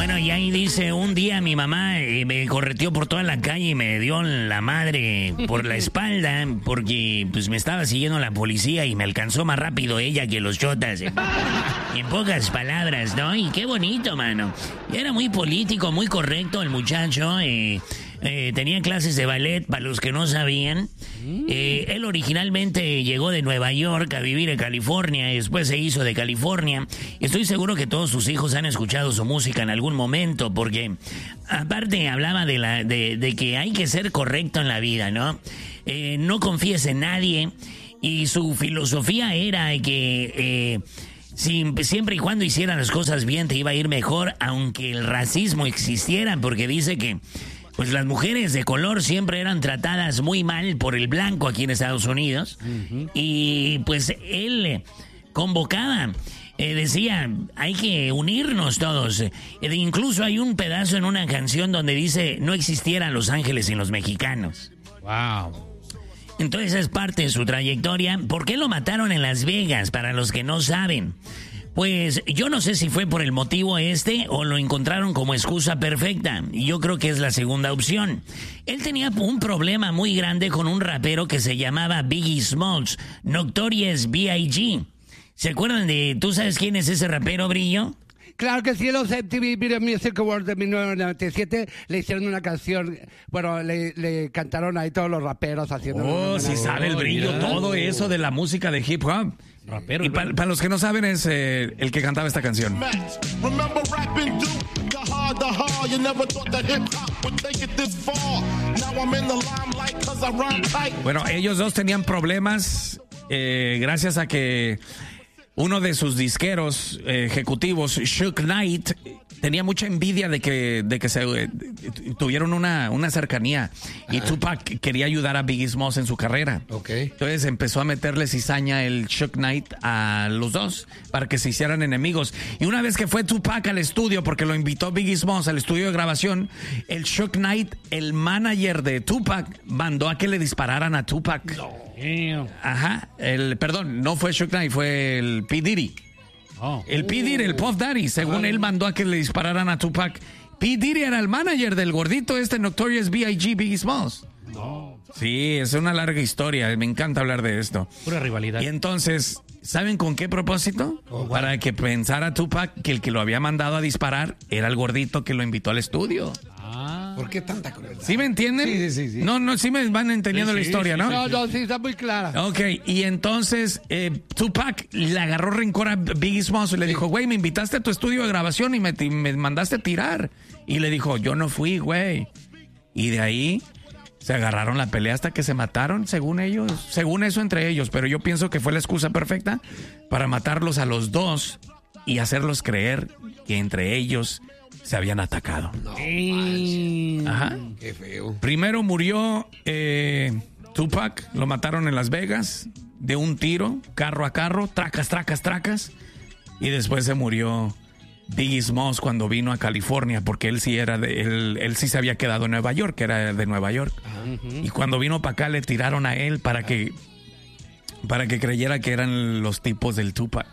Bueno, y ahí dice, un día mi mamá me correteó por toda la calle y me dio la madre por la espalda porque pues me estaba siguiendo la policía y me alcanzó más rápido ella que los chotas. En pocas palabras, ¿no? Y qué bonito, mano. Era muy político, muy correcto el muchacho. Tenía clases de ballet, para los que no sabían. Él originalmente llegó de Nueva York a vivir en California y después se hizo de California. Estoy seguro que todos sus hijos han escuchado su música en algún momento, porque aparte hablaba de que hay que ser correcto en la vida, ¿no? No confíes en nadie, y su filosofía era que siempre y cuando hicieran las cosas bien te iba a ir mejor, aunque el racismo existiera, porque dice que pues las mujeres de color siempre eran tratadas muy mal por el blanco aquí en Estados Unidos. Y pues él convocaba, decía, hay que unirnos todos. Incluso hay un pedazo en una canción donde dice, no existieran los ángeles sin los mexicanos. Wow. Entonces es parte de su trayectoria. ¿Por qué lo mataron en Las Vegas? Para los que no saben. Pues yo no sé si fue por el motivo o lo encontraron como excusa perfecta. Y yo creo que es la segunda opción. Él tenía un problema muy grande con un rapero que se llamaba Biggie Smalls, Notorious B.I.G. ¿Se acuerdan de... ¿Tú sabes quién es ese rapero, Brillo? Claro que sí, los MTV Video Music Awards de 1997 le hicieron una canción, bueno, le cantaron ahí todos los raperos haciendo... Oh, sí sabe el Brillo, todo eso de la música de hip hop. Rapero. Y para los que no saben, es el que cantaba esta canción. Bueno, ellos dos tenían problemas gracias a que uno de sus disqueros ejecutivos, Suge Knight, tenía mucha envidia de que se tuvieron una cercanía. Ajá. Y Tupac quería ayudar a Biggie Smalls en su carrera. Okay. Entonces empezó a meterle cizaña el Suge Knight a los dos para que se hicieran enemigos. Y una vez que fue Tupac al estudio, porque lo invitó Biggie Smalls al estudio de grabación, el Suge Knight, el manager de Tupac, mandó a que le dispararan a Tupac. No. Ajá. Perdón, no fue Suge Knight, fue el P. Diddy. El P. Diddy, el Puff Daddy, según él mandó a que le dispararan a Tupac. P. Diddy era el manager del gordito Notorious B.I.G. Biggie Smalls. No. Sí, es una larga historia, me encanta hablar de esto. Pura rivalidad. Y entonces, ¿saben con qué propósito? Para que pensara Tupac que el que lo había mandado a disparar era el gordito que lo invitó al estudio. ¿Por qué tanta crueldad? ¿Sí me entienden? Sí. No, sí me van entendiendo la historia, ¿no? No, sí, está muy clara. Ok, y entonces Tupac le agarró rencor a Biggie Smalls y le dijo, güey, me invitaste a tu estudio de grabación y me mandaste a tirar. Y le dijo, yo no fui, güey. Y de ahí se agarraron la pelea hasta que se mataron, según ellos. Según eso entre ellos, pero yo pienso que fue la excusa perfecta para matarlos a los dos y hacerlos creer que entre ellos se habían atacado. No, ajá. Qué feo. Primero murió Tupac, lo mataron en Las Vegas de un tiro, carro a carro, tracas. Y después se murió Biggie Smalls cuando vino a California, porque él sí sí se había quedado en Nueva York, que era de Nueva York. Y cuando vino para acá le tiraron a él para que creyera que eran los tipos del Tupac.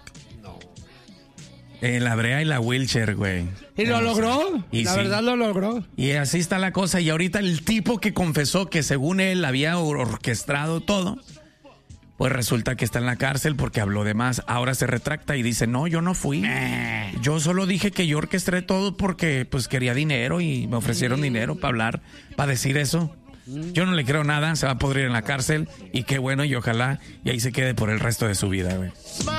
La brea y la wheelchair, güey. ¿Y lo logró? La verdad lo logró. Y así está la cosa. Y ahorita el tipo que confesó que según él había orquestado todo, pues resulta que está en la cárcel porque habló de más. Ahora se retracta y dice, no, yo no fui. Yo solo dije que yo orquesté todo porque pues quería dinero y me ofrecieron dinero para hablar, para decir eso. Yo no le creo nada, se va a podrir en la cárcel y qué bueno, y ojalá y ahí se quede por el resto de su vida, güey.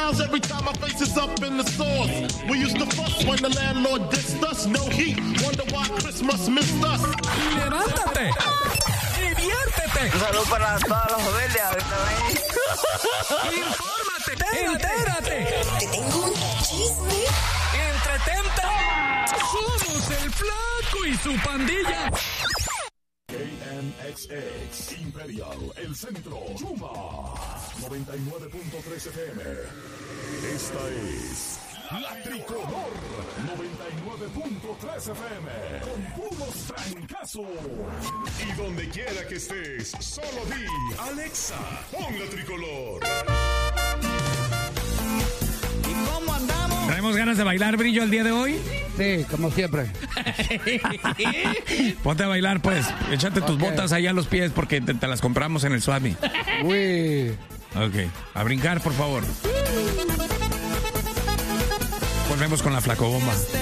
¡Levántate! ¡Diviértete! Un saludo para todos los rebeldes. ¡Infórmate! ¡Entérate! Te tengo un chisme. ¡Entretente! ¡Somos el Flaco y su pandilla! KNXX Imperial, el centro, Yuma 99.3 FM. Esta es La Tricolor 99.3 FM con puros trancazos. Y donde quiera que estés, solo di Alexa, pon La Tricolor. ¿Y cómo andamos? ¿Traemos ganas de bailar, Brillo, el día de hoy? Sí, como siempre. Ponte a bailar, pues. Échate tus Ok. botas allá a los pies porque te las compramos en el Swami. Uy. Ok. A brincar, por favor. Volvemos con la flacobomba.